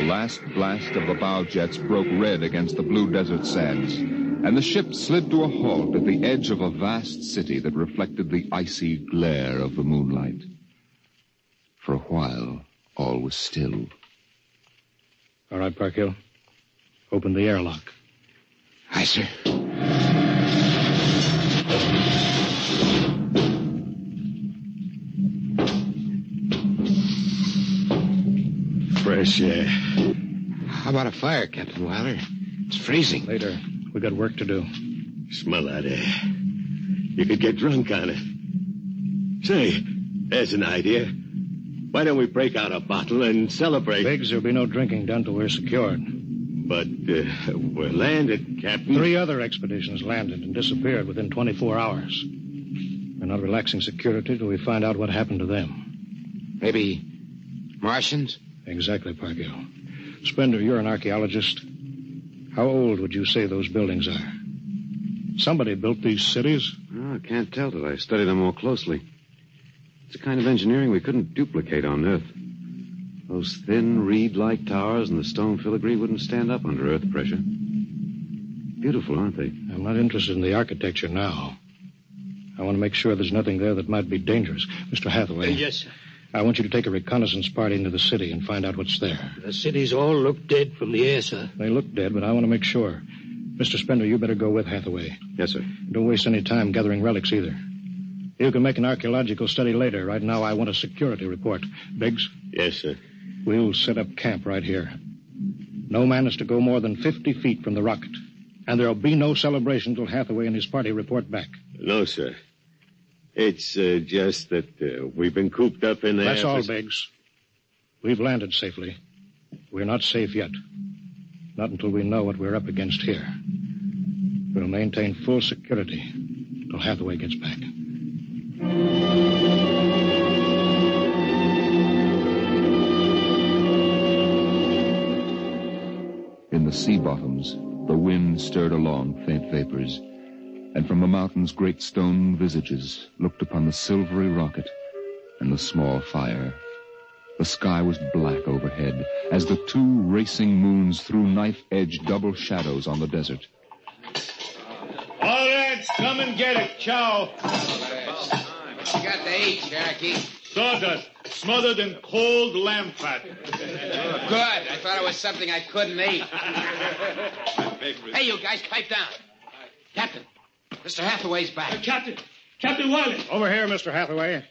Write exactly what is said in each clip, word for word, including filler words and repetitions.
last blast of the bow jets broke red against the blue desert sands, and the ship slid to a halt at the edge of a vast city that reflected the icy glare of the moonlight. For a while, all was still. All right, Parkhill. Open the airlock. Aye, sir. Fresh air. How about a fire, Captain Wilder? It's freezing. Later. We got work to do. Smell that air. You could get drunk on it. Say, there's an idea. Why don't we break out a bottle and celebrate? Biggs, there'll be no drinking done till we're secured. But uh, we're landed, Captain. Three other expeditions landed and disappeared within twenty-four hours. We're not relaxing security till we find out what happened to them. Maybe Martians? Exactly, Parkhill. Spender, you're an archaeologist. How old would you say those buildings are? Somebody built these cities? Oh, I can't tell till I study them more closely. It's a kind of engineering we couldn't duplicate on Earth. Those thin, reed-like towers and the stone filigree wouldn't stand up under Earth pressure. Beautiful, aren't they? I'm not interested in the architecture now. I want to make sure there's nothing there that might be dangerous. Mister Hathaway. Uh, yes, sir. I want you to take a reconnaissance party into the city and find out what's there. The cities all look dead from the air, sir. They look dead, but I want to make sure. Mister Spender, you better go with Hathaway. Yes, sir. Don't waste any time gathering relics either. You can make an archaeological study later. Right now, I want a security report. Biggs? Yes, sir. We'll set up camp right here. No man is to go more than fifty feet from the rocket. And there'll be no celebration till Hathaway and his party report back. No, sir. It's uh, just that uh, we've been cooped up in there. That's all, for... Biggs. We've landed safely. We're not safe yet. Not until we know what we're up against here. We'll maintain full security till Hathaway gets back. In the sea bottoms, the wind stirred along faint vapors, and from the mountains great stone visages looked upon the silvery rocket and the small fire. The sky was black overhead as the two racing moons threw knife-edged double shadows on the desert. All right, come and get it. Chow. What you got to eat, Cherokee? Sawdust, smothered in cold lamb fat. Good. I thought it was something I couldn't eat. Hey, you guys, pipe down. Captain, Mister Hathaway's back. Uh, Captain, Captain Wiley. Over here, Mister Hathaway.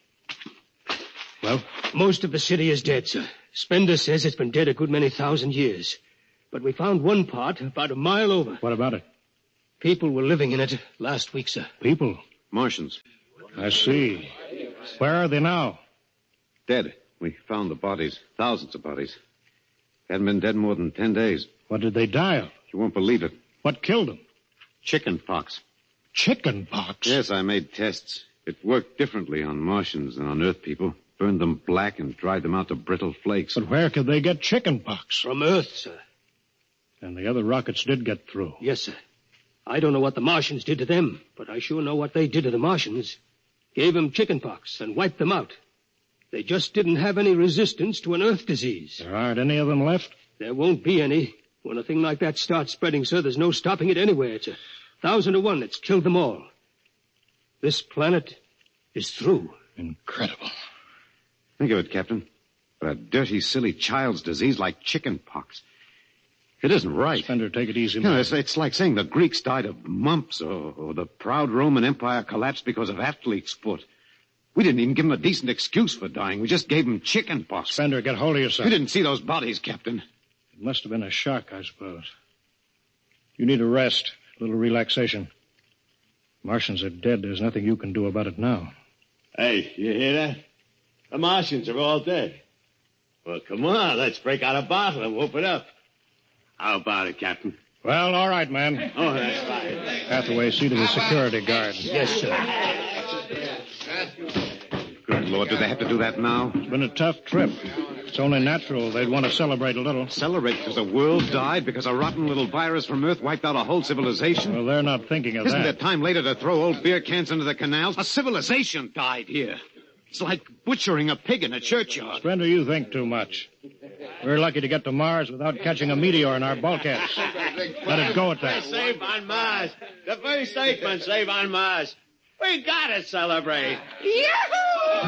Well, most of the city is dead, sir. Spender says it's been dead a good many thousand years. But we found one part about a mile over. What about it? People were living in it last week, sir. People? Martians. I see. Where are they now? Dead. We found the bodies. Thousands of bodies. Hadn't been dead more than ten days. What did they die of? You won't believe it. What killed them? Chicken pox. Chicken pox? Yes, I made tests. It worked differently on Martians than on Earth people. Burned them black and dried them out to brittle flakes. But where could they get chicken pox? From Earth, sir. And the other rockets did get through. Yes, sir. I don't know what the Martians did to them, but I sure know what they did to the Martians. Gave them chicken pox and wiped them out. They just didn't have any resistance to an Earth disease. There aren't any of them left? There won't be any. When a thing like that starts spreading, sir, there's no stopping it anywhere. It's a thousand to one that's killed them all. This planet is through. Incredible. Think of it, Captain. A dirty, silly child's disease like chicken pox. It isn't right. Spender, take it easy, You know, man. it's, it's like saying the Greeks died of mumps or, or the proud Roman Empire collapsed because of athlete's foot. We didn't even give them a decent excuse for dying. We just gave them chicken pox. Spender, get hold of yourself. You didn't see those bodies, Captain. It must have been a shock, I suppose. You need a rest, a little relaxation. Martians are dead. There's nothing you can do about it now. Hey, you hear that? The Martians are all dead. Well, come on, let's break out a bottle and whoop it up. How about it, Captain? Well, all right, man. Oh, that's fine. Hathaway, see to the security guard. Yes, sir. Good Lord, do they have to do that now? It's been a tough trip. It's only natural they'd want to celebrate a little. Celebrate because the world died? Because a rotten little virus from Earth wiped out a whole civilization? Well, they're not thinking of Isn't that. there time later to throw old beer cans into the canals? A civilization died here. It's like butchering a pig in a churchyard. Spender, you think too much. We're lucky to get to Mars without catching a meteor in our bulkheads. Let it go at that. Save on Mars. The first statement, save on Mars. We gotta celebrate. Yahoo!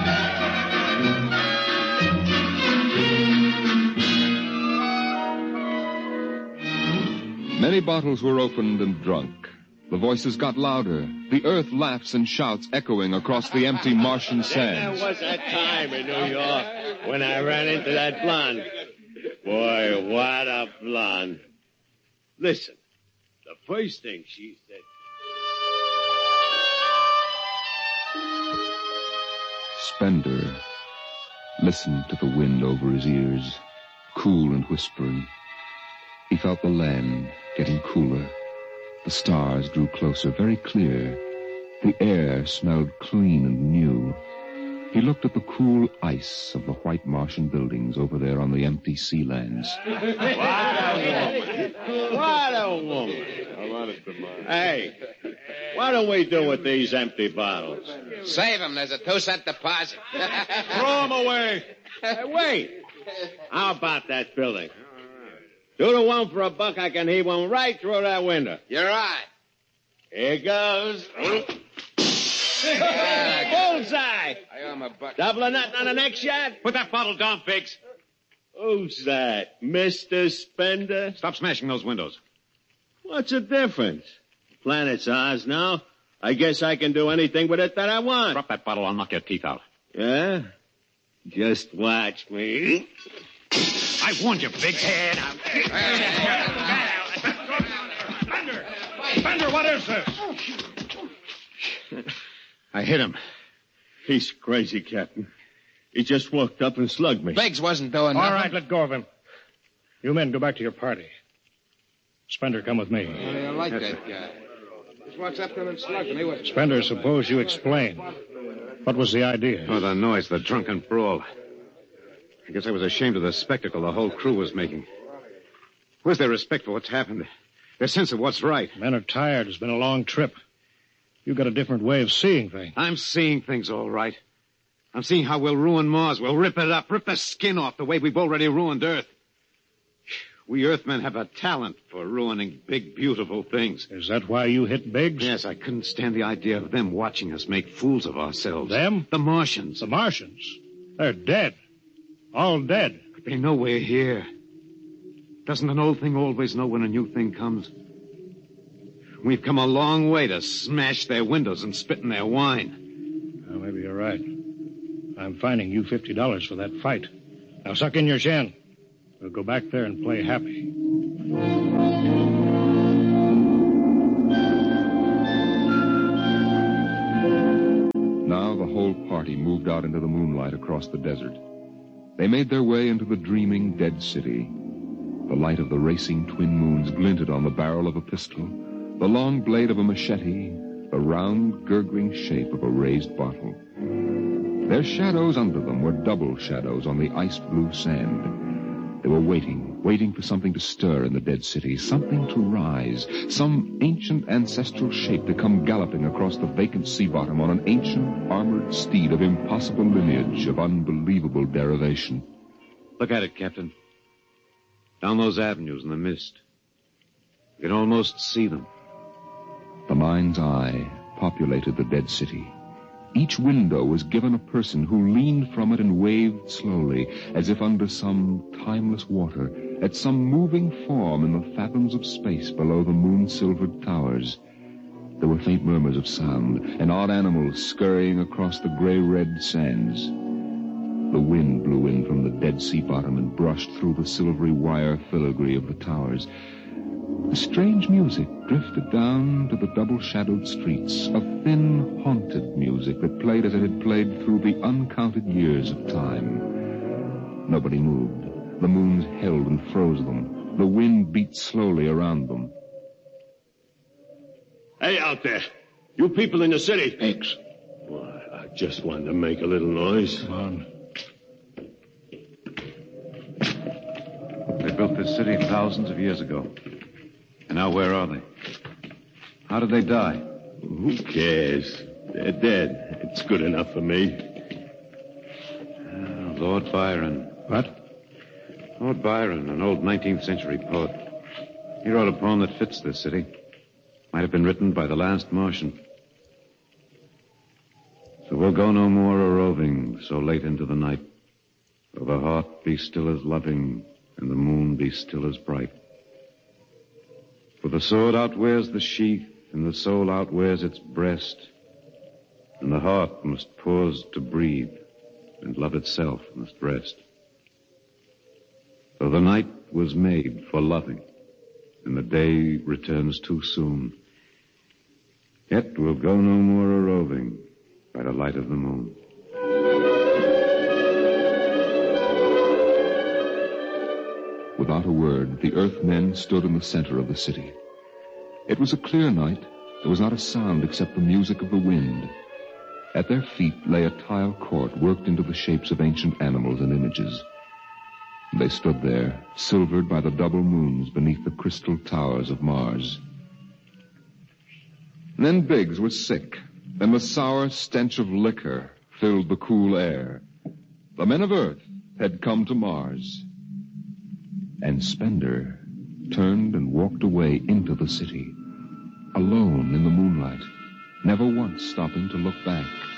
Many bottles were opened and drunk. The voices got louder. The earth laughs and shouts echoing across the empty Martian sands. There was that time in New York when I ran into that blonde. Boy, what a blonde. Listen, the first thing she said... Spender listened to the wind over his ears, cool and whispering. He felt the land getting cooler. The stars drew closer, very clear. The air smelled clean and new. He looked at the cool ice of the white Martian buildings over there on the empty sea lands. What a woman. What a woman. Hey, what do we do with these empty bottles? Save them. There's a two-cent deposit. Throw them away. Hey, wait. How about that building? Two to one for a buck, I can heave one right through that window. You're right. Here goes. Bullseye! I owe him a buck. Double or nothing on the next shot? Put that bottle down, Biggs. Who's that? Mister Spender? Stop smashing those windows. What's the difference? The planet's ours now. I guess I can do anything with it that I want. Drop that bottle, I'll knock your teeth out. Yeah? Just watch me. I warned you, Biggs. Spender! Spender, what is this? I hit him. He's crazy, Captain. He just walked up and slugged me. Biggs wasn't doing All nothing. right, let go of him. You men, go back to your party. Spender, come with me. I like that guy. Just walks up to him and slugs him. He was... Spender, suppose you explain. What was the idea? Oh, the noise, the drunken brawl. I guess I was ashamed of the spectacle the whole crew was making. Where's their respect for what's happened? Their sense of what's right? Men are tired. It's been a long trip. You've got a different way of seeing things. I'm seeing things all right. I'm seeing how we'll ruin Mars. We'll rip it up, rip the skin off the way we've already ruined Earth. We Earthmen have a talent for ruining big, beautiful things. Is that why you hit Biggs? Yes, I couldn't stand the idea of them watching us make fools of ourselves. Them? The Martians. The Martians. They're dead. All dead. But they know we're here. Doesn't an old thing always know when a new thing comes? We've come a long way to smash their windows and spit in their wine. Well, maybe you're right. I'm fining you fifty dollars for that fight. Now suck in your chin. We'll go back there and play happy. Now the whole party moved out into the moonlight across the desert. They made their way into the dreaming dead city. The light of the racing twin moons glinted on the barrel of a pistol, the long blade of a machete, the round, gurgling shape of a raised bottle. Their shadows under them were double shadows on the ice-blue sand. They were waiting, waiting for something to stir in the dead city, something to rise, some ancient ancestral shape to come galloping across the vacant sea bottom on an ancient armored steed of impossible lineage, of unbelievable derivation. Look at it, Captain. Down those avenues in the mist. You can almost see them. The mind's eye populated the dead city. Each window was given a person who leaned from it and waved slowly, as if under some timeless water, at some moving form in the fathoms of space below the moon-silvered towers. There were faint murmurs of sound, and odd animals scurrying across the gray-red sands. The wind blew in from the dead sea bottom and brushed through the silvery wire filigree of the towers. A strange music drifted down to the double-shadowed streets, a thin, haunted music that played as it had played through the uncounted years of time. Nobody moved. The moons held and froze them. The wind beat slowly around them. Hey, out there. You people in the city. Biggs. Why, I just wanted to make a little noise. Come on. They built this city thousands of years ago. And now where are they? How did they die? Who cares? They're dead. It's good enough for me. Uh, Lord Byron. What? Lord Byron, an old nineteenth century poet. He wrote a poem that fits this city. Might have been written by the last Martian. So we'll go no more a-roving so late into the night. Though the heart be still as loving and the moon be still as bright. For the sword outwears the sheath and the soul outwears its breast. And the heart must pause to breathe and love itself must rest. Though the night was made for loving and the day returns too soon, yet we'll go no more a-roving by the light of the moon. Without a word, the Earthmen stood in the center of the city. It was a clear night. There was not a sound except the music of the wind. At their feet lay a tile court worked into the shapes of ancient animals and images. They stood there, silvered by the double moons beneath the crystal towers of Mars. Then Biggs was sick, and the sour stench of liquor filled the cool air. The men of Earth had come to Mars. And Spender turned and walked away into the city, alone in the moonlight, never once stopping to look back.